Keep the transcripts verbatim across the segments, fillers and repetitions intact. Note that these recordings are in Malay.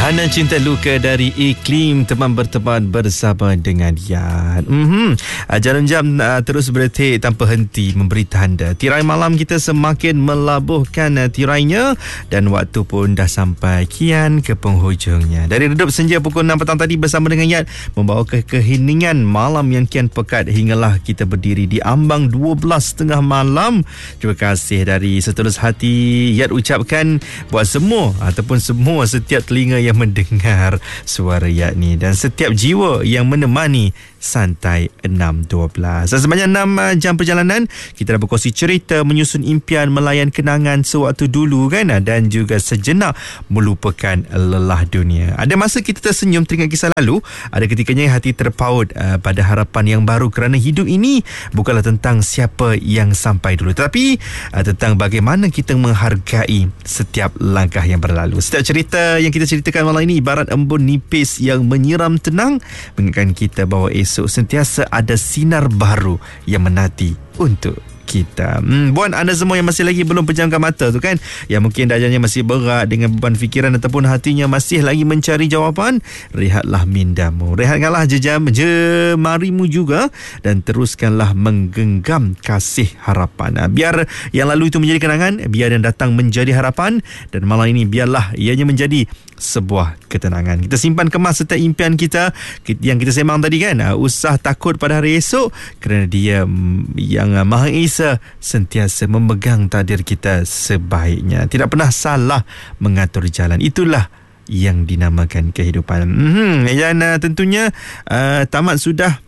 Mana cinta luka dari iklim, teman berteman bersama dengan Yat. Mm-hmm. Jalan jam uh, terus berdetik tanpa henti memberi tanda. Tirai malam kita semakin melabuhkan uh, tirainya dan waktu pun dah sampai kian ke penghujungnya. Dari redup senja pukul enam petang tadi bersama dengan Yat membawa ke keheningan malam yang kian pekat hinggalah kita berdiri di ambang dua belas tengah malam. Terima kasih dari setulus hati Yat ucapkan buat semua ataupun semua setiap telinga yang mendengar suara Yat ni dan setiap jiwa yang menemani Santai enam dua belas. Dan sebanyak enam jam perjalanan kita dah berkongsi cerita, menyusun impian, melayan kenangan sewaktu dulu kan, dan juga sejenak melupakan lelah dunia. Ada masa kita tersenyum teringat kisah lalu, ada ketikanya hati terpaut uh, pada harapan yang baru, kerana hidup ini bukanlah tentang siapa yang sampai dulu, tetapi uh, tentang bagaimana kita menghargai setiap langkah yang berlalu. Setiap cerita yang kita ceritakan malam ini ibarat embun nipis yang menyiram tenang, mengingatkan kita bahawa esok sentiasa ada sinar baru yang menanti untuk kita. Hmm, buat anda semua yang masih lagi belum pejamkan mata tu kan, yang mungkin dajanya masih berat dengan beban fikiran ataupun hatinya masih lagi mencari jawapan, rehatlah mindamu, rehatkanlah jejam jemarimu juga dan teruskanlah menggenggam kasih harapan. Biar yang lalu itu menjadi kenangan, biar yang datang menjadi harapan, dan malam ini biarlah ianya menjadi sebuah ketenangan. Kita simpan kemas setiap impian kita yang kita sembang tadi kan. Usah takut pada hari esok, kerana Dia yang Maha Esa sentiasa memegang takdir kita sebaiknya. Tidak pernah salah mengatur jalan. Itulah yang dinamakan kehidupan. Hmm, dan uh, tentunya uh, tamat sudah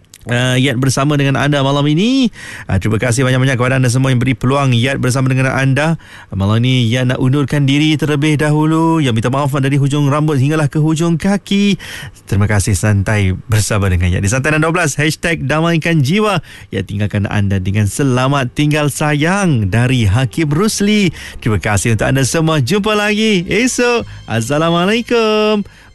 Uh, Yat bersama dengan anda malam ini. uh, Terima kasih banyak-banyak kepada anda semua yang beri peluang Yat bersama dengan anda. uh, Malam ini Yat nak undurkan diri terlebih dahulu. Yang minta maaf dari hujung rambut hinggalah ke hujung kaki. Terima kasih santai bersama dengan Yat di Santai enam dua belas. Hashtag damaikan jiwa. Yat tinggalkan anda dengan selamat tinggal sayang dari Hakim Rusli. Terima kasih untuk anda semua. Jumpa lagi esok. Assalamualaikum.